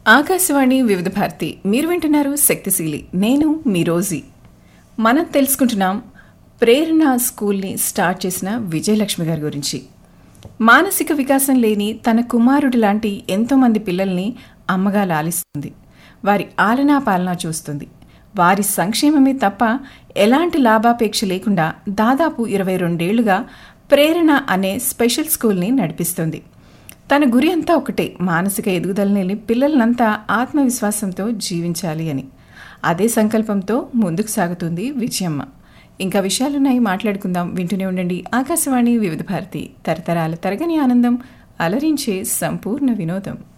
ఆకాశవాణి వివిధ భారతి. మీరు వింటున్నారు శక్తిశీలి. నేను మీ రోజీ. మనం తెలుసుకుంటున్నాం ప్రేరణ స్కూల్ని స్టార్ట్ చేసిన విజయలక్ష్మి గారి గురించి. మానసిక వికాసం లేని తన కుమారుడు లాంటి ఎంతోమంది పిల్లల్ని అమ్మగా లాలిస్తుంది. వారి ఆలనా పాలనా చూస్తుంది. వారి సంక్షేమమే తప్ప ఎలాంటి లాభాపేక్ష లేకుండా దాదాపు 22 ఏళ్లుగా ప్రేరణ అనే స్పెషల్ స్కూల్ని నడిపిస్తుంది. తన గురి అంతా ఒకటే, మానసిక ఎదుగుదలని పిల్లలనంతా ఆత్మవిశ్వాసంతో జీవించాలి అని. అదే సంకల్పంతో ముందుకు సాగుతుంది విజయమ్మ. ఇంకా విషయాలున్నాయి, మాట్లాడుకుందాం. వింటూనే ఉండండి ఆకాశవాణి వివిధ భారతి. తరతరాల తరగని ఆనందం, అలరించే సంపూర్ణ వినోదం.